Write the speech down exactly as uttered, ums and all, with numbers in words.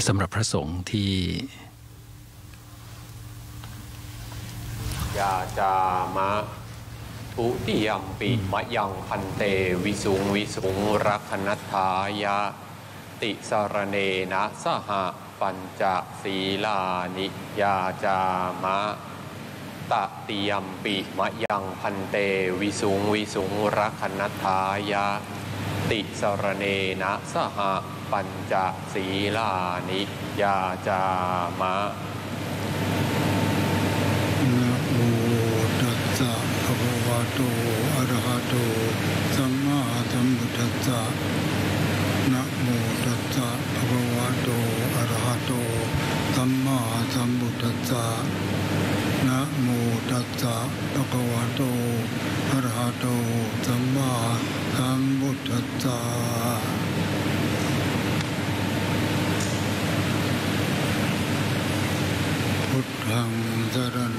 สำหรับพระสงฆ์ที่ยาจามะทุติยมปิมะยังพันเตวิสุงวิสุงรักขณัฏฐายะติสารเนนะสหปัญจศีลานิยาจามะตติยมปิมะยังพันเตวิสุงวิสุงรักขณัฏฐายะติสารเนนะสหปัญจศีลานิยาจามะนะโมตัสสะภะคะวะโตอะระหะโตสัมมาสัมพุทธัสสะนะโมตัสสะภะคะวะโตอะระหะโตสัมมาสัมพุทธัสสะนะโมตัสสะภะคะวะโตอะระหะโตสัมมาสัมพุทธัสสะพุทธังสร